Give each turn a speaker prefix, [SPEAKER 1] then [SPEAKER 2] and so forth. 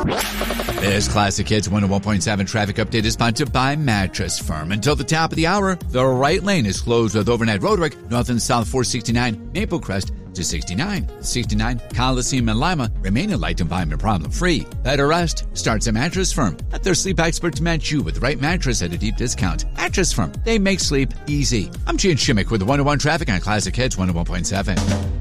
[SPEAKER 1] This Classic Hits 101.7 traffic update is sponsored by Mattress Firm. Until the top of the hour, the right lane is closed with overnight roadwork north and south 469 Maple Crest to 69 Coliseum and Lima, remaining light environment problem-free. Better rest starts at Mattress Firm. Let their sleep experts match you with the right mattress at a deep discount. Mattress Firm, they make sleep easy. I'm Gene Shimmick with the 101 traffic on Classic Hits 101.7.